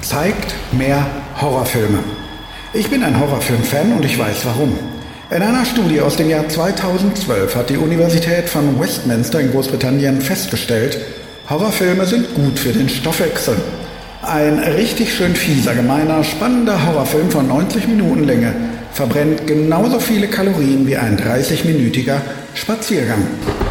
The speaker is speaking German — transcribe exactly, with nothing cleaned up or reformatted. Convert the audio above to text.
zeigt mehr Horrorfilme. Ich bin ein Horrorfilm-Fan und ich weiß warum. In einer Studie aus dem Jahr zweitausendzwölf hat die Universität von Westminster in Großbritannien festgestellt, Horrorfilme sind gut für den Stoffwechsel. Ein richtig schön fieser, gemeiner, spannender Horrorfilm von neunzig Minuten Länge verbrennt genauso viele Kalorien wie ein dreißig-minütiger Spaziergang.